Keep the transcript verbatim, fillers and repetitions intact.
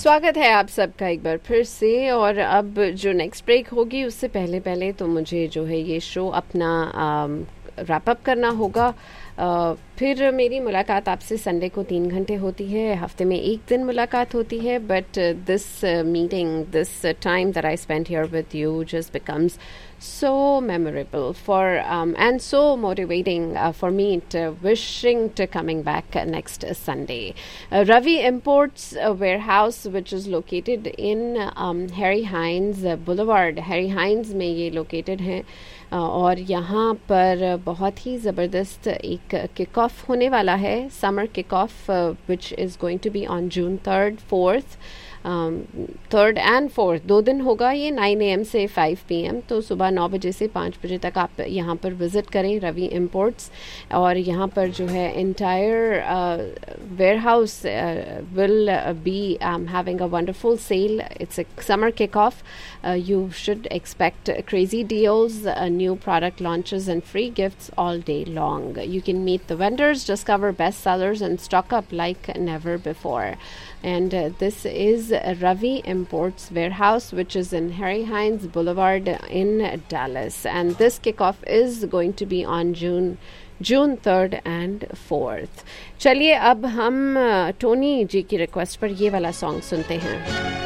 स्वागत है आप सबका एक बार फिर से। और अब जो नेक्स्ट ब्रेक होगी उससे पहले पहले तो मुझे जो है ये शो अपना रैप अप करना होगा। Uh, फिर मेरी मुलाकात आपसे संडे को तीन घंटे होती है, हफ्ते में एक दिन मुलाकात होती है, but this meeting, this time that I spend here with you just becomes so memorable for um, and so motivating uh, for me to wishing to coming back uh, next uh, Sunday. Uh, Ravi Imports uh, warehouse, which is located in um, Harry Hines uh, Boulevard. Harry Hines में ये located है uh, और यहाँ पर बहुत ही ज़बरदस्त एक kick off होने वाला है, summer kick off, which is going to be on June third, fourth. Third and fourth दो दिन होगा ये, नाइन ए एम से फाइव पी एम। तो सुबह नौ बजे से पाँच बजे तक आप यहाँ पर विज़िट करें रवि इम्पोर्ट्स। और यहाँ पर जो है entire ware house will be having a wonderful cell. It's a summer kick off. You should expect crazy deals, uh, new product launches and free gifts all day long. You can meet the vendors, discover best sellers and stock up like never before. And uh, this is Ravi Imports Warehouse, which is in Harry Hines Boulevard in Dallas. And this kickoff is going to be on June June third and fourth. चलिए अब हम Tony जी की request पर ये वाला song सुनते हैं.